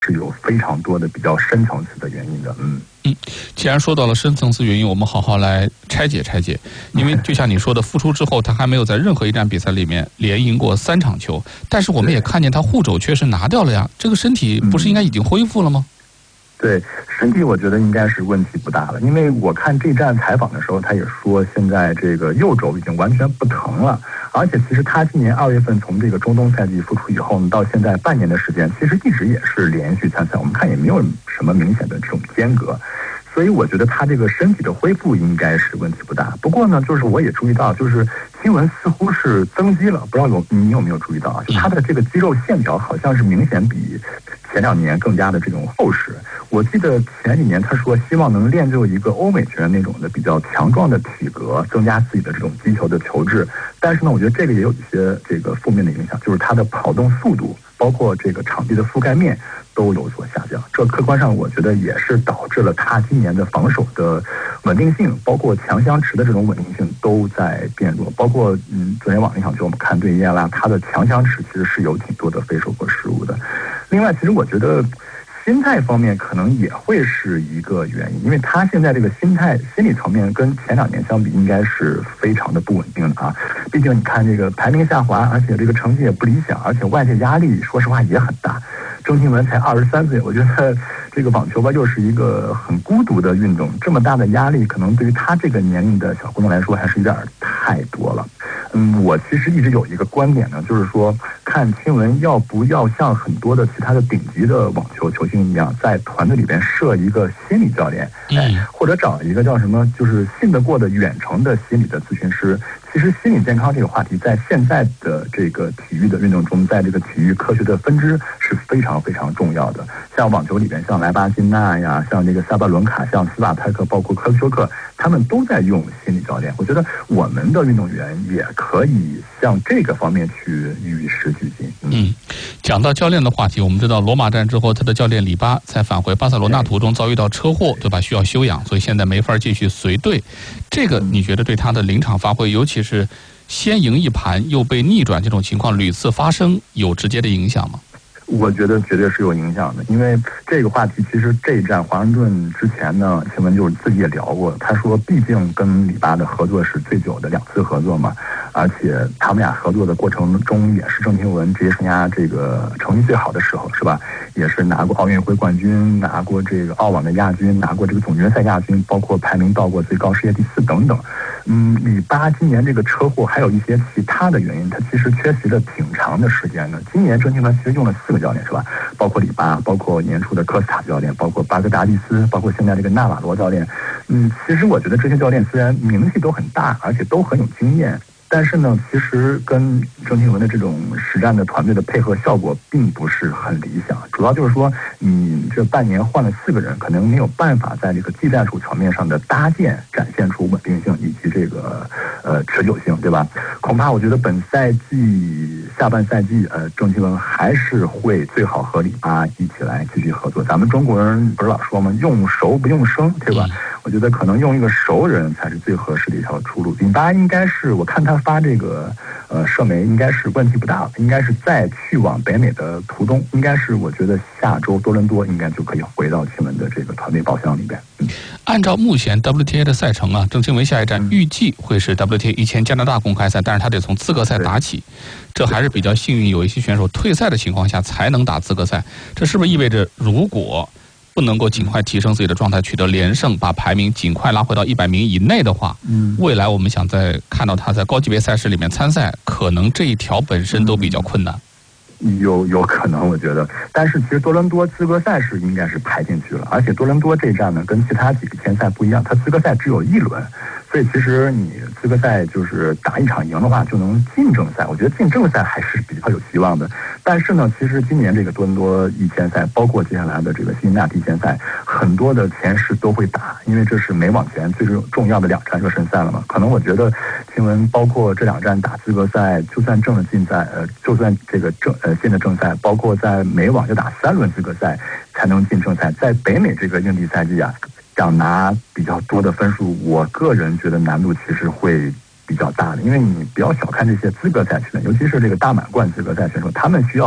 是有非常多的比较深层次的原因的。 既然说到了深层次原因，我们好好来拆解拆解。因为就像你说的，复出之后他还没有在任何一站比赛里面连赢过3场球，但是我们也看见他护肘确实拿掉了呀，这个身体不是应该已经恢复了吗？ 对，身体我觉得应该是问题不大了，因为我看这站采访的时候，他也说现在这个右肘已经完全不疼了，而且其实他今年2月份从这个中东赛季复出以后呢，到现在半年的时间，其实一直也是连续参赛，我们看也没有什么明显的这种间隔。所以我觉得他这个身体的恢复应该是问题不大。不过呢，就是我也注意到，就是亲文似乎是增肌了，不知道你有没有注意到啊？就他的这个肌肉线条好像是明显比前2年更加的这种厚实。我记得前几年他说希望能练就一个欧美拳那种的比较强壮的体格，增加自己的这种击球的球质。但是呢，我觉得这个也有一些这个负面的影响，就是他的跑动速度，包括这个场地的覆盖面都有所下降。这客观上我觉得也是导致了他今年的防守的稳定性，包括强相持的这种稳定性都在变弱。包括昨天晚上那场球我们看对耶拉，他的强相持其实是有挺多的飞手和失误的。另外，其实我觉得心态方面可能也会是一个原因，因为他现在这个心理层面跟前2年相比，应该是非常的不稳定的啊。毕竟你看这个排名下滑，而且这个成绩也不理想，而且外界压力说实话也很大。郑钦文才23岁，我觉得这个网球吧又是一个很孤独的运动，这么大的压力可能对于他这个年龄的小姑娘来说还是有点太多了。我其实一直有一个观点呢，就是说看钦文要不要像很多的其他的顶级的网球球星一样，在团队里边设一个心理教练，或者找一个叫什么就是信得过的远程的心理的咨询师。其实心理健康这个话题在现在的这个体育的运动中，在这个体育科学的分支是非常非常重要的。像网球里边，像莱巴金纳呀，像这个萨巴伦卡，像斯瓦泰克，包括科修克，他们都在用心理教练。我觉得我们的运动员也可以向这个方面去与时俱进。 讲到教练的话题，我们知道罗马站之后，他的教练里巴在返回巴塞罗那途中遭遇到车祸，对吧？需要休养，所以现在没法继续随队。这个你觉得对他的临场发挥，尤其是先赢一盘又被逆转这种情况屡次发生，有直接的影响吗？ 我觉得绝对是有影响的，因为这个话题其实这一站华盛顿之前呢，新闻就是自己也聊过，他说毕竟跟里巴的合作是最久的2次合作嘛，而且他们俩合作的过程中也是郑钦文职业生涯这个成绩最好的时候，是吧？也是拿过奥运会冠军，拿过这个澳网的亚军，拿过这个总决赛亚军，包括排名到过最高世界第4等等。里巴今年这个车祸还有一些其他的原因，他其实缺席了挺长的时间的。今年郑钦文其实用了4个教练，是吧？包括里巴，包括年初的科斯塔教练，包括巴格达利斯，包括现在这个纳瓦罗教练。其实我觉得这些教练虽然名气都很大，而且都很有经验，但是呢，其实跟郑钦文的这种实战的团队的配合效果并不是很理想。主要就是说，你这半年换了4个人，可能没有办法在这个技战术层面上的搭建展现出稳定性以及这个持久性，对吧？恐怕我觉得本赛季下半赛季，郑钦文还是会最好和里巴一起来继续合作。咱们中国人不是老说吗？用熟不用生，对吧？我觉得可能用一个熟人才是最合适的一条出路。里巴应该是，我看他发这个社媒应该是问题不大了，应该是在去往北美的途中，应该是我觉得下周多伦多应该就可以回到钦文的这个团队包厢里边。 按照目前 WTA 的赛程啊，郑钦文下一站预计会是 WTA 1000加拿大公开赛，但是他得从资格赛打起，这还是比较幸运，有一些选手退赛的情况下才能打资格赛。这是不是意味着如果不能够尽快提升自己的状态，取得连胜，把排名尽快拉回到100名以内的话，未来我们想再看到他在高级别赛事里面参赛，可能这一条本身都比较困难。 有可能，我觉得，但是其实多伦多资格赛是应该是排进去了，而且多伦多这站呢跟其他几个签赛不一样，它资格赛只有1轮，所以其实你资格赛就是打1场赢的话就能进正赛，我觉得进正赛还是比较有希望的。但是呢，其实今年这个多伦多1000赛，包括接下来的这个辛辛那提1000赛，很多的前10都会打，因为这是美网前最重要的2站热身赛了嘛。可能我觉得钦文包括这2站打资格赛，就算正了进赛，就算这个进的正赛，包括在美网要打3轮资格赛才能进正赛，在北美这个硬地赛季啊，想拿比较多的分数，我个人觉得难度其实会比较大的，因为你不要小看这些资格赛选手，尤其是这个大满贯资格赛选手，他们需要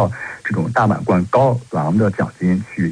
这种大满贯高昂的奖金去